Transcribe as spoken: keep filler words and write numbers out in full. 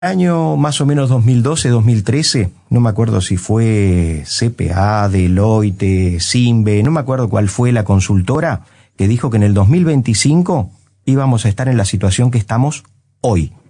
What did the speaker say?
Año más o menos dos mil doce, dos mil trece, no me acuerdo si fue C P A, Deloitte, Simbe, no me acuerdo cuál fue la consultora que dijo que en el dos mil veinticinco íbamos a estar en la situación que estamos hoy.